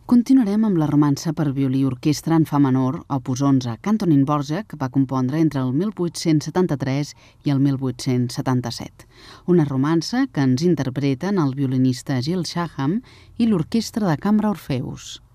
Continuarem amb la romança per violí i orquestra en fa menor, opus 11, que Antonín Dvořák va compondre entre el 1873 i el 1877. Una romança que ens interpreten el violinista Gil Shaham i l'orquestra de cambra Orfeus.